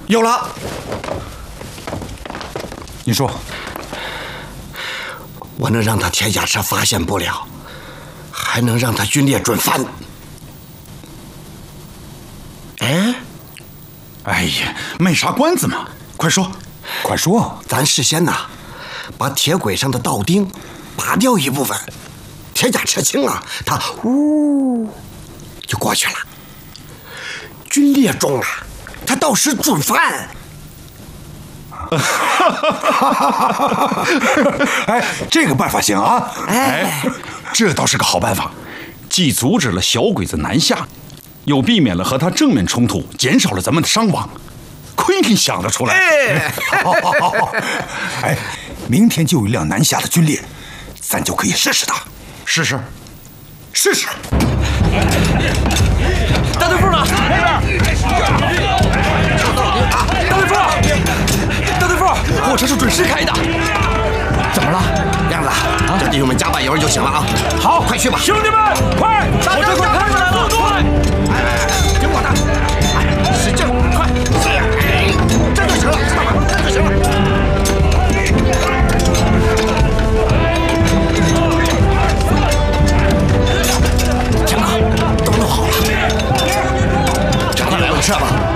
有了。你说， 我能让他铁甲车发现不了，还能让他军列准犯。 哎呀，卖啥关子嘛！快说，快说！ 咱事先呐，把铁轨上的道钉拔掉一部分，铁甲车轻了，它呜就过去了。军列中了，他到时准犯。 哎，这个办法行啊！哎，这倒是个好办法，既阻止了小鬼子南下，又避免了和他正面冲突，减少了咱们的伤亡。亏你想得出来！ 哎， 好。哎，明天就有一辆南下的军列，咱就可以试试它。试试。 大队副呢？大队副，货车是准时开的。怎么了？ 亮子，叫弟兄们加把油就行了啊！ 好， 快去吧， 兄弟们，快！火车快开出来了，快！ 听我的，使劲，快，这就行了，知道吗？这就行了。强哥，都弄好了，赶快来用车吧。